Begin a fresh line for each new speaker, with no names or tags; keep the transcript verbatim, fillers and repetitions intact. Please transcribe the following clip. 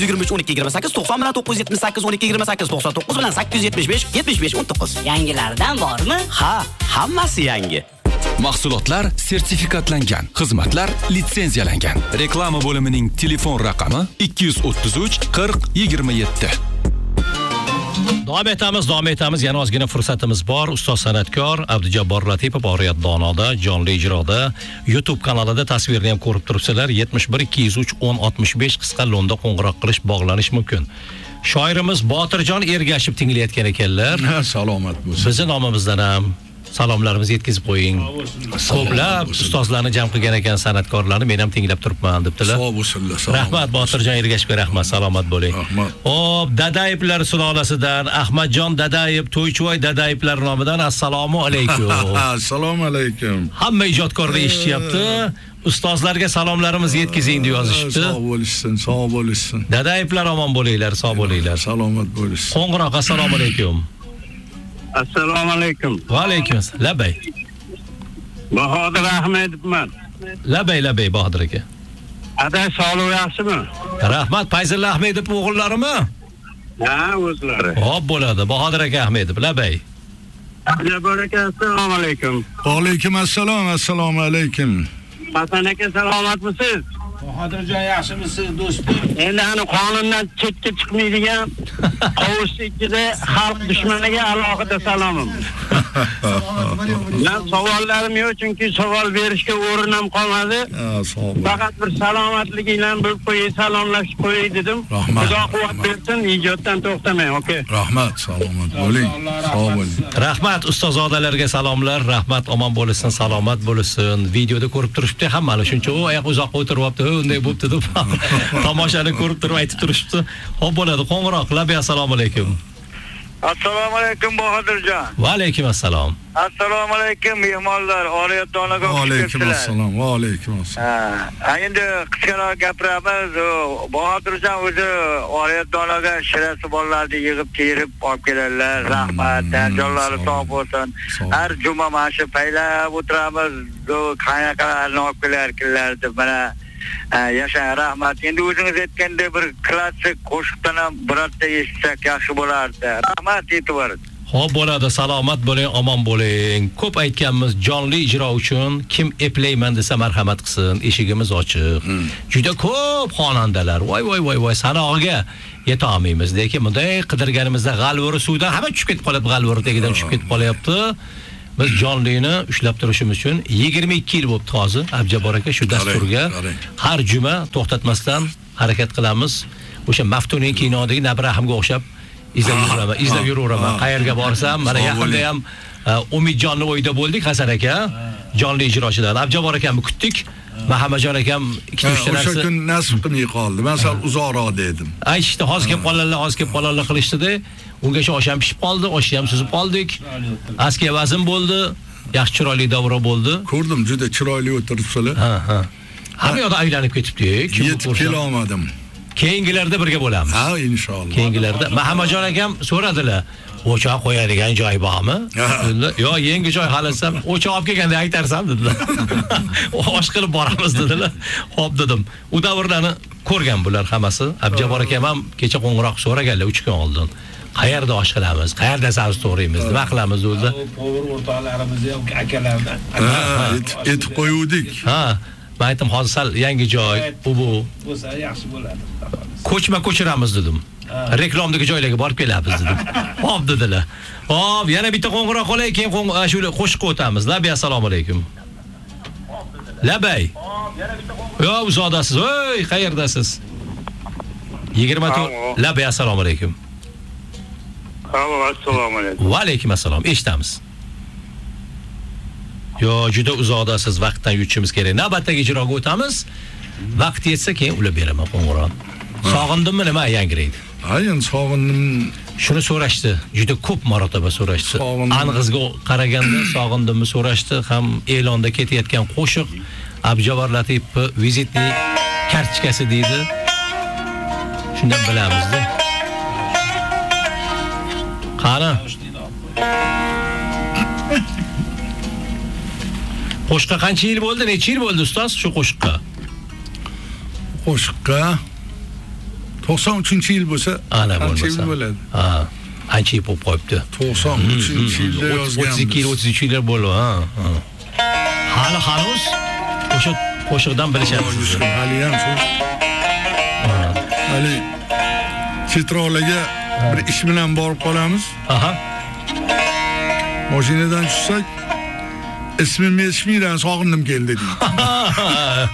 yigirma uch o'n ikki yigirma sakkiz to'qson bilan to'qqiz yuz yetmish sakkiz o'n ikki yigirma sakkiz to'qson to'qqiz bilan sakkiz yuz yetmish besh yetmish besh o'n to'qqiz.
Yangilardan bormi?
Ha, hammasi yangi.
Mahsulotlar sertifikatlangan, xizmatlar litsenziyalangan. Reklama bo'limining telefon raqami ikki yuz o'ttiz uch qirq yigirma yetti.
Davom etamiz, davom etamiz. Yana ozgina fursatimiz bor. Ustoz san'atkor Abdujabbor Latipov Oriyat Donoda jonli ijroda YouTube kanalida tasvirni ham ko'rib turibsizlar. yetmish bir ikki yuz uch o'n oltmish besh qisqa lo'nda qo'ng'iroq qilish, bog'lanish mumkin. Shoirimiz Botirjon Ergashev tinglayotgan ekanlar.
Salomat bo'lsin.
Bizning nomimizdan ham salomlarimizni yetkazib qo'ying. Ko'plab ustozlarni jam qilgan ekan san'atkorlarni, men ham tinglab turibman debdilar.
Sog' bo'lsinlar.
Rahmat Botirjon Ergashevga rahmat, salomat bo'ling. Hop, Dadayevlar sulolasidan Ahmadjon Dadayev, To'ychivoy Dadayevlar nomidan assalomu alaykum.
Assalomu alaykum.
Hamma ijodkorlar eshityapti. Ustozlarga salomlarimizni yetkazing deb yozishibdi.
Sog' bo'lishsin, sog' bo'lishsin.
Dadayevlar omon bo'linglar, sog' bo'linglar.
Salomat bo'lishsin.
Qo'ng'iroq assalomu alaykum.
Assalomu alaykum.
Va alaykum assalom. Labay.
Bahodir Ahmedovman.
Labay, labay Bahodir aka.
Aday sog'liq yaxshimi?
Rahmat, Fayzulla Ahmedov o'g'illarimi?
Ha, o'zlari.
Hop bo'ladi. Bahodir aka Ahmedov, labay.
Abdujabbor aka, assalomu alaykum.
Va alaykum assalom, assalomu alaykum.
Hasan aka, salomatmisiz?
Bahodirjon yaxshimisiz do'stim?
Endi ani qonundan chetga chiqmaydigan qovush ichida xalq dushmaniga alohida salomim. Men savollarim yo'q, chunki savol berishga o'rin ham qolmadi. Faqat bir salomatlik bilan bir qo'yib salomlashib qo'yay dedim. Xudo quvvat bersin, ijoddan to'xtamang, okey.
Rahmat, salomat bo'ling. Sog' bo'ling.
Rahmat ustozodalarga salomlar. Rahmat, omon bo'lsin, salomat bo'lsin. Videoda ko'rib turishibdi, hammani shuncha u oyoq uzoqqa o'tiryapti, unday bo'pti deb tomoshani ko'rib turib aytib turishibdi. Xo'p bo'ladi, qo'ng'iroq qilib assalomu alaykum.
Assalomu alaykum Bahodirjon.
Va alaykum assalom.
Assalomu alaykum mehmonlar, Oriyat Donoga
xush kelibsizlar. Va alaykum assalom, va alaykum assalom.
Ha, endi qisqaroq gapiramiz. Bahodirjon o'zi Oriyat Donoga shirasi bolalarni yig'ib terib olib keladilar. Rahmat, jonlari sog' bo'lsin. Har juma mana shu paylab o'tiramiz, qanaqalarni olib kelarkanlar deb mana yashang, rahmat. Endi o'zingiz aytganda bir klassik qo'shiqdan ham birorta eshitsak yaxshi bo'lardi. Rahmat, e'tibor.
Xo'p bo'ladi, salomat bo'ling, omon bo'ling. Ko'p aytganmiz, jonli ijro uchun kim eplayman desa marhamat qilsin, eshigimiz ochiq. Hmm. Juda ko'p xonandalar, voy voy voy voy sanog'iga yeta olmaymiz. Lekin bunday qidirganimizda g'alvuri suvdan hamma tushib ketib qolib, g'alvuri tagidan tushib ketib qolyapti. Biz jonlini ushlab turishimiz uchun yigirma ikki yil bo'libdi hozir Abdujabbor aka shu dasturga har juma to'xtatmasdan harakat qilamiz. O'sha Maftuning kinodagi Nabrahimga o'xshab izlab yuraman, izlab yuraveraman. Qayerga borsam, mana yaqinda ham Umidjonning o'yida bo'ldik Hasan aka, jonli ijrochilar. Abdujabbor akamni kutdik. Muhammadjon akam ikki uch ta narsa.
O'sha kun nasib qilmay qoldi. Men sal uzoqroq dedim.
Aytishdi, hozir kelib qolanlar, hozir kelib qolanlar qilishdi-da. Ungacha osh ham pishib qoldi, oshni ham suzib qoldik. Askiya vazn bo'ldi, yaxshi chiroyli davra bo'ldi.
Ko'rdim, juda chiroyli o'tiribsizlar.
Ha, ha. Hamma yoqda aylanib ketibdik.
Yetib kela olmadim.
Keyingilarda birga bo'lamiz.
Ha, inshaalloh.
Keyingilarda Muhammadjon akam so'radilar, "O'choq qo'yadigan joy bormi?" Dedilar, "Yo'q, yangi joy xohlasam, o'choq olib kelganda aytarsam" dedilar. Osh qilib boramiz dedilar. Xo'p dedim. U davrlarni ko'rgan bular hammasi. Abdujabbor akam ham kecha qo'ng'iroq so'raganlar uch kun oldin. Qayerda osh qilamiz? Qayerda sabz to'g'raymiz? Nima qilamiz o'zi?
Povur o'rtoqlarimiz ham akalardan.
Etib qo'yuvdik.
Ha, men aytdim, hozir sal yangi joy, u bu
bo'lsa yaxshi bo'ladi.
Ko'chma ko'chiramiz dedim. Reklamdagi joylarga borib kelamiz dedim. Xo'p dedilar. Xo'p, yana bitta qo'ng'iroq qilay, keyin shu qo'shiqqa o'tamiz. Labay, assalomu alaykum. Labay. Yo, uzodasiz. Voy, qayerdasiz? yigirma to'rt. Labay, assalomu alaykum.
Assalomu alaykum.
Va alaykum assalom. Eshitamiz. Yo, juda uzoqdasiz, vaqtdan yutishimiz kerak. Navbatdagi ijroga o'tamiz. Vaqt yetsa keyin ulab beraman qo'ng'iroq. Sog'indimmi nima yangraydi?
Ha, endi sog'indim.
Shuni so'rashdi. Juda ko'p marotaba so'rashdi. Ang'izga qaraganda sog'indimmi so'rashdi, ham e'londa ketayotgan qo'shiq Abdujabbor Latipov vizitli kartochkasi deydi. Shundan bilamiz-da. Qani? Qo'shiqqa qancha yil bo'ldi? Necha yil bo'ldi ustoz shu qo'shiqqa?
Qo'shiqqa to'qson uchinchi yil bo'lsa,
ana
qancha
bo'lmasa.
yil bo'ladi?
Ha, ancha yil bo'lib qolibdi.
to'qson uchinchi yilda
o'ttiz ikki yil,
yozganmiz.
o'ttiz uch yillar bo'ldi, ha. ha. Hali hanuz o'sha qo'shiqdan bilishamiz.
Hali ham shu. Hali Chitroqlarga bir ish bilan borib qolamiz.
Aha.
Mashinadan tushsak, ismimni eshitmaydan sog'indim keldi deydi.